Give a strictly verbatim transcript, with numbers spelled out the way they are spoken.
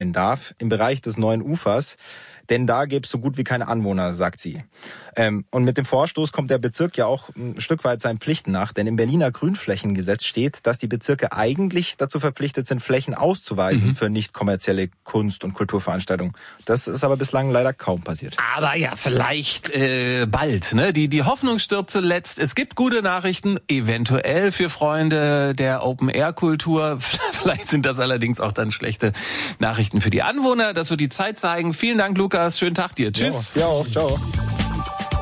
aufstellen darf im Bereich des neuen Ufers. Denn da gäbe es so gut wie keine Anwohner, sagt sie. Ähm, und mit dem Vorstoß kommt der Bezirk ja auch ein Stück weit seinen Pflichten nach. Denn im Berliner Grünflächengesetz steht, dass die Bezirke eigentlich dazu verpflichtet sind, Flächen auszuweisen mhm. für nicht kommerzielle Kunst- und Kulturveranstaltungen. Das ist aber bislang leider kaum passiert. Aber ja, vielleicht äh, bald. Ne? Die, die Hoffnung stirbt zuletzt. Es gibt gute Nachrichten, eventuell für Freunde der Open-Air-Kultur. Vielleicht sind das allerdings auch dann schlechte Nachrichten für die Anwohner. Das wird die Zeit zeigen. Vielen Dank, Lukas. Schönen Tag dir. Tschüss. Ja, ja auch. Ciao.